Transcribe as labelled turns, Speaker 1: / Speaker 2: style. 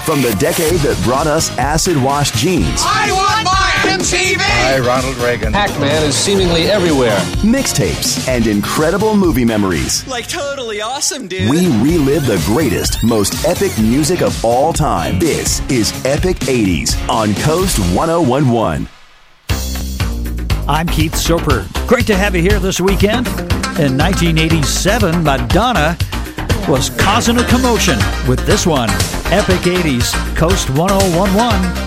Speaker 1: From the decade that brought us acid-wash jeans.
Speaker 2: I want my MTV!
Speaker 3: Hi, Ronald Reagan.
Speaker 4: Pac-Man is seemingly everywhere.
Speaker 1: Mixtapes and incredible movie memories.
Speaker 5: Like totally awesome, dude.
Speaker 1: We relive the greatest, most epic music of all time. This is Epic 80s on Coast 1011.
Speaker 6: I'm Keith Soper. Great to have you here this weekend. In 1987, Madonna was causing a commotion with this one. Epic 80s, Coast 1011.